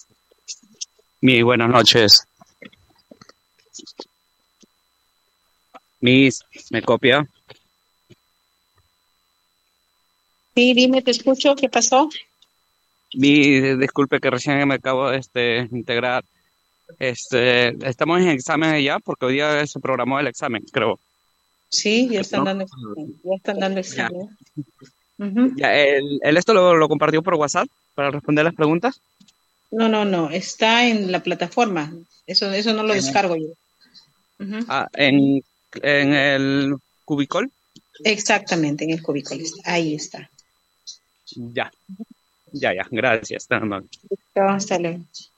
Mi buenas noches. Miss, ¿me copia? Sí, dime, te escucho, ¿qué pasó? Mi, disculpe que recién me acabo de integrar. Estamos en examen ya porque hoy día se programó el examen, creo. Sí, ¿No? ya están dando Ya, examen. Ujú. ya, él esto lo compartió por WhatsApp para responder las preguntas. No, no, no, está en la plataforma. Eso no lo En, descargo yo. Ujú. ah, en el Cubicol. Exactamente, en el cubículo. Ahí está. Ya, ya, gracias. Nada más. Hasta luego.